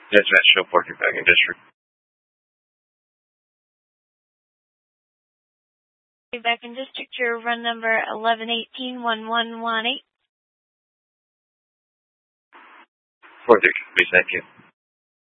Dispatch, show 40 back in district. Back in district, your run number 1118-1118. 4 please, thank you.